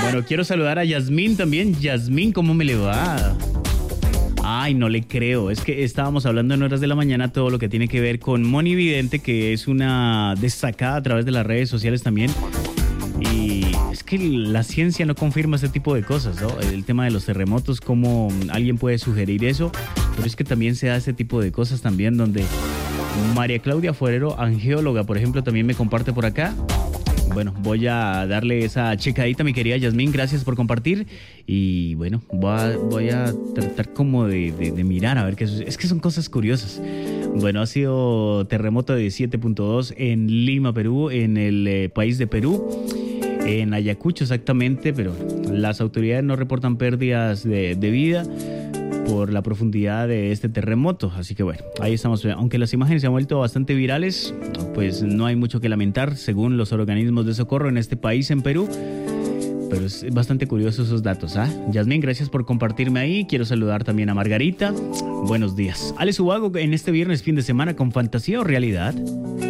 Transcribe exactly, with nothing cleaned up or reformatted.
Bueno, quiero saludar a Yasmín también. Yasmín, ¿cómo me le va? Ay, no le creo. Es que estábamos hablando en horas de la mañana todo lo que tiene que ver con Moni Vidente, que es una destacada a través de las redes sociales también. Y es que la ciencia no confirma este tipo de cosas, ¿no? El tema de los terremotos, cómo alguien puede sugerir eso, pero es que también se da este tipo de cosas también donde María Claudia Forero, angióloga, por ejemplo, también me comparte por acá. Bueno, voy a darle esa checadita, mi querida Yasmín, gracias por compartir. Y bueno, voy a, voy a tratar como de, de, de mirar a ver qué es. Es que son cosas curiosas. Bueno, ha sido terremoto de siete punto dos en Lima, Perú, en el eh, país de Perú, en Ayacucho exactamente, pero las autoridades no reportan pérdidas de, de vida por la profundidad de este terremoto. Así que bueno, ahí estamos. Aunque las imágenes se han vuelto bastante virales, pues no hay mucho que lamentar según los organismos de socorro en este país, en Perú. Pero es bastante curioso esos datos, ¿ah? ¿eh? Yasmín, gracias por compartirme ahí. Quiero saludar también a Margarita. Buenos días. Alex Ubago en este viernes fin de semana con fantasía o realidad.